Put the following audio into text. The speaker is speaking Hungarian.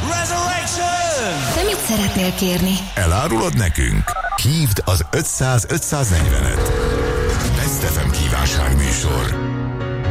Resurrection! Te mit szeretnél kérni? Elárulod nekünk? Hívd az 500-540-et.